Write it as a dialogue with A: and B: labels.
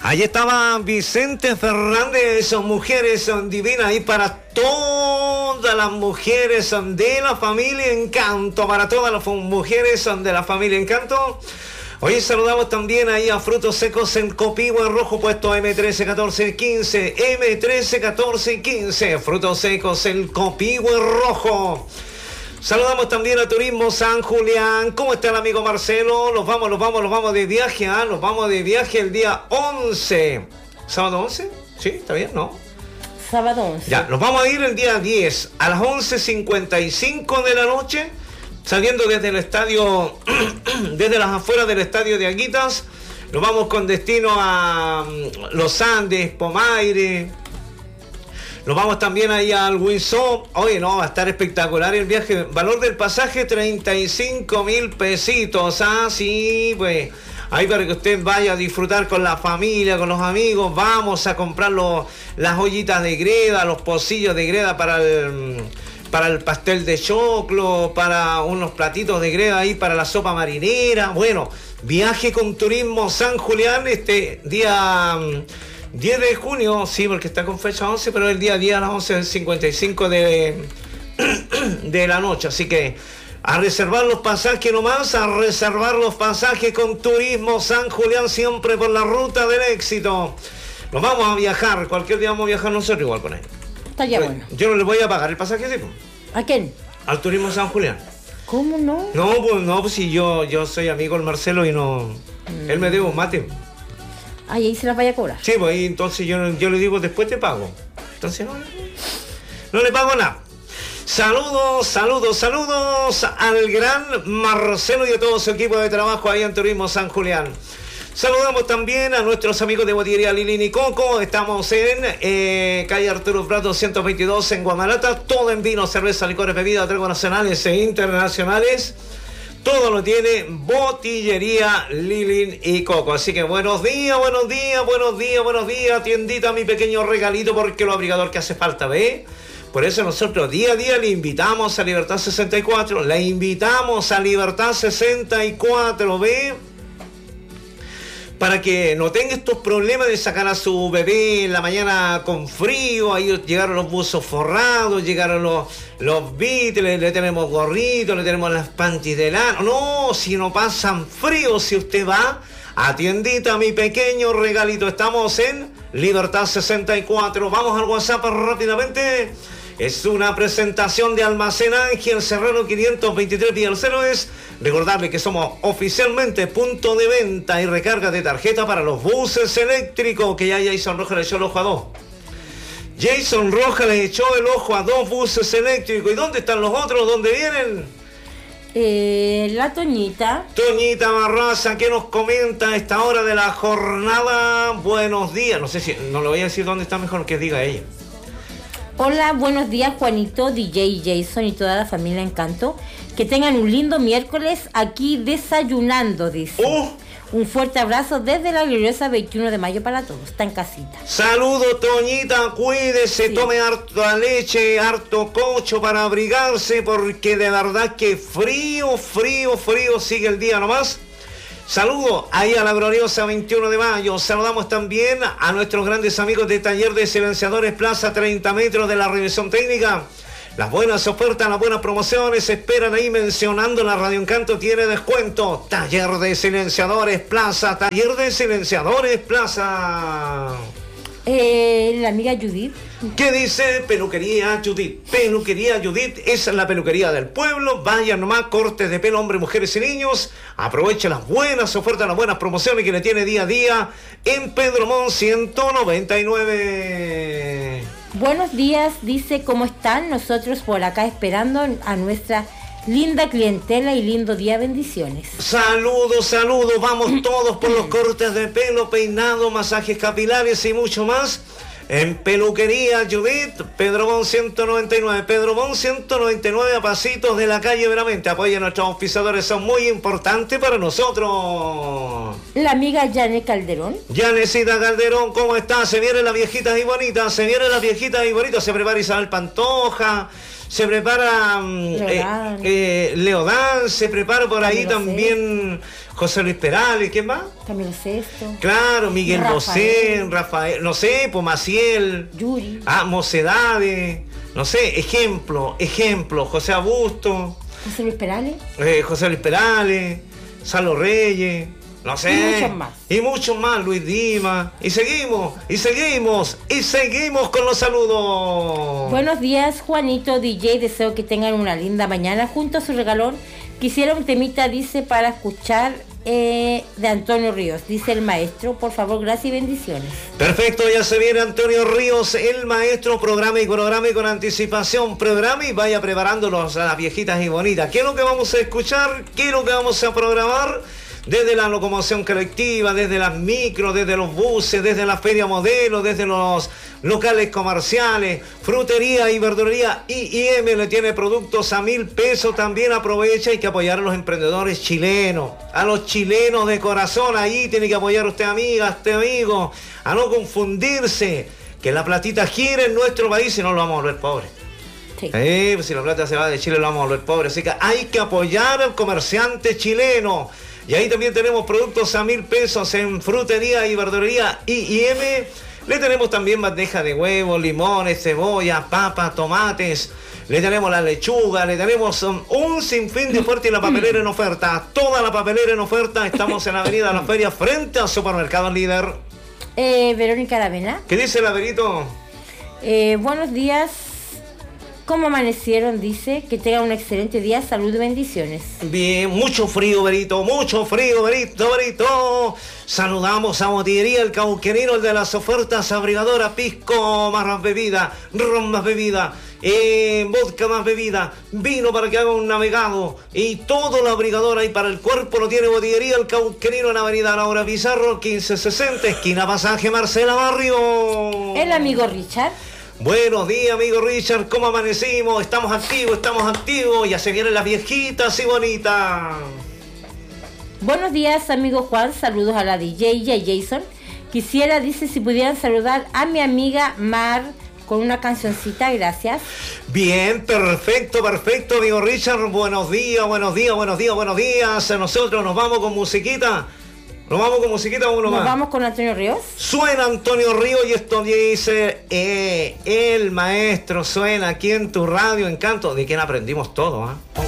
A: Allí estaba Vicente Fernández, son mujeres son divinas, y para todas las mujeres son de la familia Encanto, para todas las mujeres son de la familia Encanto. Hoy saludamos también ahí a Frutos Secos en Copihue Rojo, puesto M131415, M131415, Frutos Secos en Copihue Rojo. Saludamos también a Turismo San Julián. ¿Cómo está el amigo Marcelo? Nos vamos de viaje, nos vamos de viaje el día 11. ¿Sábado 11? ¿Sí? ¿Está bien? ¿No?
B: Sábado 11.
A: Ya, nos vamos a ir el día 10 a las 11:55 de la noche, saliendo desde el estadio, desde las afueras del estadio de Aguitas. Nos vamos con destino a Los Andes, Pomaire. Nos vamos también ahí al Windsor. Oye, no, va a estar espectacular el viaje. Valor del pasaje, 35,000 pesitos. Ah, sí, pues. Ahí para que usted vaya a disfrutar con la familia, con los amigos. Vamos a comprar las ollitas de greda, los pocillos de greda para el pastel de choclo, para unos platitos de greda ahí para la sopa marinera. Bueno, viaje con Turismo San Julián este día 10 de junio, sí, porque está con fecha 11, pero el día 10 a las 11:55 de la noche. Así que a reservar los pasajes nomás, a reservar los pasajes con Turismo San Julián, siempre por la ruta del éxito. Nos vamos a viajar, cualquier día vamos a viajar nosotros igual con él.
B: Está ya bueno.
A: Yo no le voy a pagar el pasaje, ¿sí?
B: ¿A quién?
A: Al Turismo San Julián.
B: ¿Cómo no?
A: No, pues si yo soy amigo del Marcelo y no... Él me debe un mate.
B: Ahí se las vaya a cobrar.
A: Sí, pues ahí entonces yo le digo, después te pago. Entonces no le pago nada. Saludos al gran Marcelo y a todo su equipo de trabajo ahí en Turismo San Julián. Saludamos también a nuestros amigos de Botillería Lilín y Coco. Estamos en calle Arturo Prat 222 en Guamarata. Todo en vino, cerveza, licores, bebidas, tragos nacionales e internacionales. Todo lo tiene Botillería Lilín y Coco. Así que buenos días. Tiendita, mi pequeño regalito, porque lo abrigador que hace falta, ¿ve? Por eso nosotros día a día le invitamos a Libertad 64. Le invitamos a Libertad 64, ¿ve? Para que no tenga estos problemas de sacar a su bebé en la mañana con frío. Ahí llegaron los buzos forrados, llegaron los Beatles, le tenemos gorritos, le tenemos las panties de lana. No, si no pasan frío, si usted va a tiendita, mi pequeño regalito. Estamos en Libertad 64. Vamos al WhatsApp rápidamente. Es una presentación de Almacén Ángel Serrano 523 Villalceros. Recordarle que somos oficialmente punto de venta y recarga de tarjeta para los buses eléctricos, que ya Jason Rojas le echó el ojo a 2. Jason Rojas le echó el ojo a 2 buses eléctricos. ¿Y dónde están los otros? ¿Dónde vienen?
B: La Toñita.
A: Toñita Barraza, ¿qué nos comenta a esta hora de la jornada? Buenos días. No sé si, no le voy a decir dónde está, mejor que diga ella.
B: Hola, buenos días Juanito, DJ Jason y toda la familia Encanto. Que tengan un lindo miércoles aquí desayunando, dice. Un fuerte abrazo desde la gloriosa 21 de mayo para todos. Está en casita.
A: Saludos, Toñita, cuídese, sí. Tome harta leche, harto cocho para abrigarse, porque de verdad que frío sigue el día nomás. Saludos ahí a la gloriosa 21 de mayo. Saludamos también a nuestros grandes amigos de Taller de Silenciadores Plaza 30 metros de la revisión técnica. Las buenas ofertas, las buenas promociones esperan ahí mencionando la Radio Encanto. Tiene descuento. Taller de Silenciadores Plaza. Taller de Silenciadores Plaza.
B: La amiga Judith.
A: ¿Qué dice Peluquería Judith? Peluquería Judith es la peluquería del pueblo. Vayan nomás, cortes de pelo, hombres, mujeres y niños. Aprovechen las buenas ofertas, las buenas promociones que le tiene día a día en Pedro Montt 199.
B: Buenos días, dice, ¿cómo están? Nosotros por acá esperando a nuestra linda clientela y lindo día, bendiciones.
A: Saludos, vamos todos por los cortes de pelo, peinado, masajes capilares y mucho más. En Peluquería Judith, Pedro Montt 199, a pasitos de la calle Veramente. Apoyen a nuestros auspiciadores, son muy importantes para nosotros.
B: La amiga Janet Calderón.
A: Janecita Calderón, ¿cómo está? Se vienen las viejitas y bonitas, se prepara Isabel Pantoja, se prepara Leodán, se prepara por ahí también José Luis Perales, ¿quién más?
B: Camilo Sesto.
A: Claro, Miguel Bosé, Rafael, no sé, pues Maciel.
B: Yuri.
A: Mocedades, no sé, ejemplo, José Augusto.
B: José Luis Perales.
A: José Luis Perales, Salo Reyes. No sé. Y muchos más, Luis Dimas. Y seguimos con los saludos.
B: Buenos días, Juanito, DJ. Deseo que tengan una linda mañana. Junto a su regalón, quisiera un temita, dice, para escuchar de Antonio Ríos. Dice el maestro, por favor, gracias y bendiciones.
A: Perfecto, ya se viene Antonio Ríos, el maestro. Programa y con anticipación. Programa y vaya preparándolos a las viejitas y bonitas. ¿Qué es lo que vamos a escuchar? ¿Qué es lo que vamos a programar? Desde la locomoción colectiva, desde las micros, desde los buses, desde la feria modelo, desde los locales comerciales, frutería y verdulería. I&M le tiene productos a 1.000 pesos. También aprovecha, hay que apoyar a los emprendedores chilenos, a los chilenos de corazón. Ahí tiene que apoyar usted, amiga, usted, amigo, a no confundirse, que la platita gira en nuestro país y no lo vamos a volver pobres. Sí. Pues si la plata se va de Chile, lo vamos a volver pobres. Así que hay que apoyar al comerciante chileno. Y ahí también tenemos productos a 1.000 pesos en frutería y verdulería I&M. Le tenemos también bandeja de huevos, limones, cebolla, papas, tomates. Le tenemos la lechuga, le tenemos un sinfín de ofertas y la papelera en oferta. Toda la papelera en oferta. Estamos en la avenida La Feria, frente al supermercado Líder.
B: Verónica Aravena.
A: ¿Qué dice la Verito?
B: Buenos días. ¿Cómo amanecieron? Dice que tengan un excelente día, salud y bendiciones.
A: Bien, mucho frío, Verito, Verito. Saludamos a Botillería El Cauquenino, el de las ofertas abrigadora, pisco más bebida, ron más bebida, vodka más bebida, vino para que haga un navegado y todo lo abrigador ahí para el cuerpo lo tiene Botillería El Cauquenino en Avenida Laura Pizarro, 1560, esquina Pasaje Marcela Barrio.
B: El amigo Richard.
A: Buenos días, amigo Richard, ¿cómo amanecimos? Estamos activos, ya se vienen las viejitas y bonitas.
B: Buenos días, amigo Juan, saludos a la DJ y a Jason. Quisiera, dice, si pudieran saludar a mi amiga Mar con una cancioncita, gracias. Bien, perfecto, amigo Richard, buenos días. Nosotros nos vamos con musiquita. ¿Nos vamos con musiquita o uno más? Nos vamos con Antonio Ríos. Suena Antonio Ríos y esto dice, el maestro suena aquí en tu radio Encanto, de quien aprendimos todo, ¿ah?